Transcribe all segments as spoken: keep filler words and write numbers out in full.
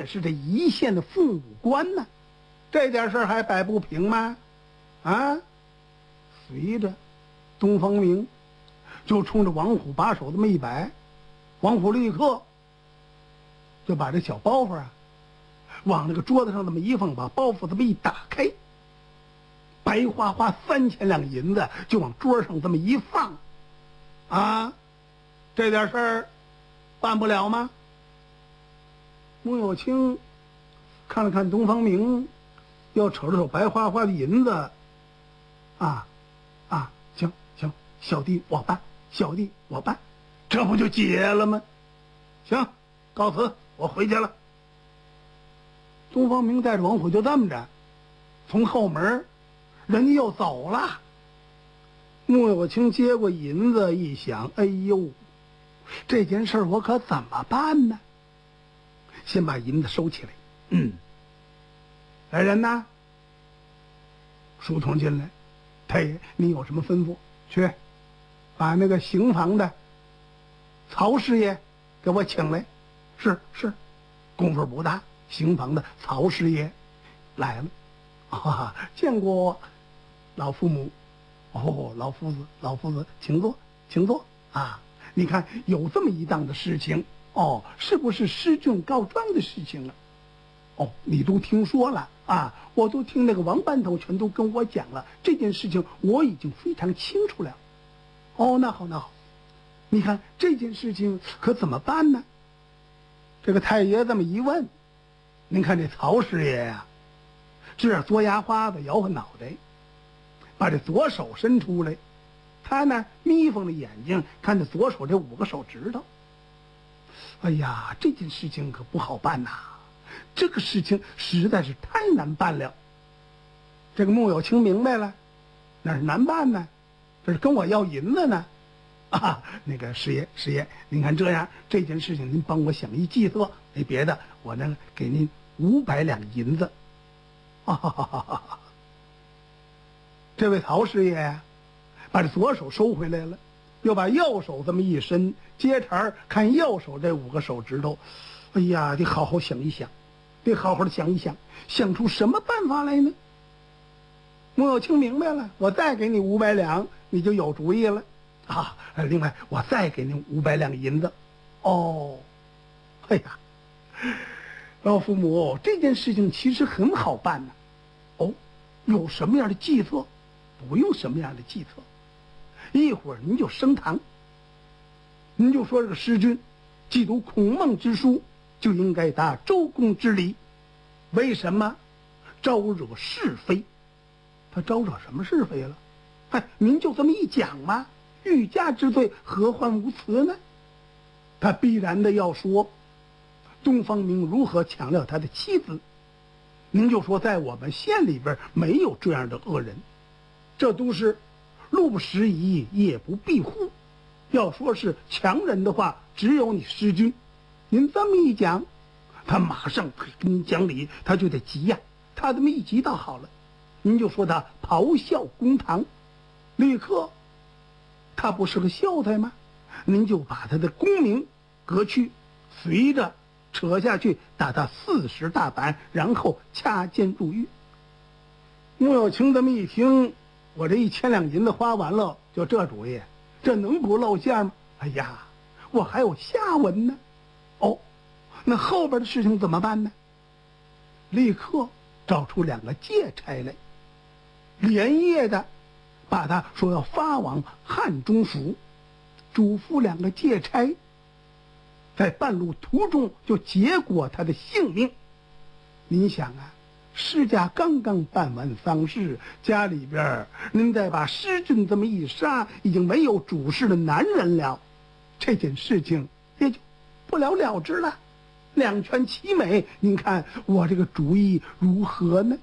是这一线的父母官呢，这点事儿还摆不平吗？啊！随着东方明就冲着王虎把手这么一摆，王虎立刻就把这小包袱啊往那个桌子上这么一放，把包袱这么一打开，白花花三千两银子就往桌上这么一放。啊，这点事儿办不了吗？穆有清看了看东方明，又瞅着手白花花的银子，啊啊，行行，小弟我办，小弟我办，这不就结了吗？行，告辞，我回去了。东方明带着王虎就这么着，从后门，人家又走了。穆有清接过银子一想，哎呦，这件事我可怎么办呢？先把银子收起来。嗯，来人呐！书童进来，太爷，你有什么吩咐？去，把那个刑房的曹师爷给我请来。是是，功夫不大。刑房的曹师爷来了。啊，见过老父母。哦，老夫子，老夫子，请坐，请坐啊！你看有这么一档的事情，哦，是不是失郡告状的事情啊？哦，你都听说了啊？我都听那个王班头全都跟我讲了，这件事情我已经非常清楚了。哦，那好，那好，你看这件事情可怎么办呢？这个太爷这么一问，您看这曹师爷呀、啊，这样嘬牙花子，摇晃脑袋。把这左手伸出来，他呢眯缝着眼睛看着左手这五个手指头。哎呀，这件事情可不好办呐，这个事情实在是太难办了。这个穆有清明白了，哪是难办呢？这是跟我要银子呢。啊，那个师爷，师爷，您看这样，这件事情您帮我想一计策，没别的，我呢给您五百两银子。哈哈哈哈哈哈。这位曹师爷呀，把这左手收回来了，又把右手这么一伸，接茬看右手这五个手指头。哎呀，得好好想一想，得好好的想一想，想出什么办法来呢？穆有清明白了，我再给你五百两，你就有主意了啊！另外，我再给你五百两银子。哦，哎呀，老父母，这件事情其实很好办呢。哦，有什么样的计策？不用什么样的计策，一会儿您就升堂，您就说这个师君既读孔孟之书，就应该达周公之礼，为什么招惹是非？他招惹什么是非了？哎，您就这么一讲嘛，欲加之罪，何患无辞呢？他必然的要说东方明如何抢了他的妻子，您就说在我们县里边没有这样的恶人，这都是路不拾遗，夜不闭户。要说是强人的话，只有你师君。您这么一讲，他马上跟您讲理，他就得急呀。他这么一急倒好了，您就说他咆哮公堂，立刻他不是个秀才吗？您就把他的功名革去，随着扯下去，打他四十大板，然后掐监入狱。穆有清这么一听，我这一千两银子花完了，就这主意，这能不露馅吗？哎呀，我还有下文呢。哦，那后边的事情怎么办呢？立刻找出两个借差来，连夜的把他说要发往汉中府，嘱咐两个借差在半路途中就结果他的性命。您想啊，施家刚刚办完丧事，家里边您再把师君这么一杀，已经没有主事的男人了，这件事情也就不了了之了，两全其美。您看我这个主意如何呢？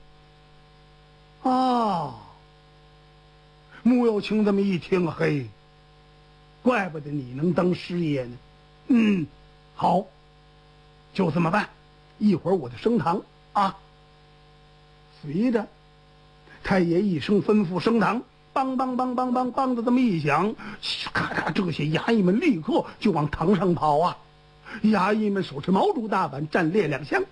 哦，穆有清这么一听，嘿，怪不得你能当师爷呢。嗯，好，就这么办。一会儿我就升堂啊。随着太爷一声吩咐升堂，梆梆梆梆梆梆的这么一响，咔嚓，这些衙役们立刻就往堂上跑啊！衙役们手持毛竹大板，站列两厢，